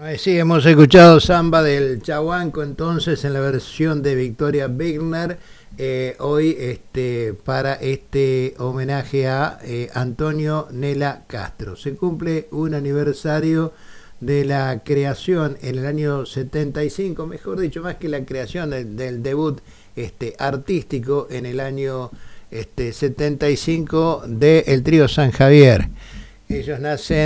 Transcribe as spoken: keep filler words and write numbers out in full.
Sí, hemos escuchado Samba del Chahuanco entonces en la versión de Victoria Birner, eh, hoy este, para este homenaje a eh, Antonio Nela Castro. Se cumple un aniversario de la creación en el año setenta y cinco, mejor dicho, más que la creación del, del debut este, artístico en el año este, setenta y cinco del trío San Javier. Ellos nacen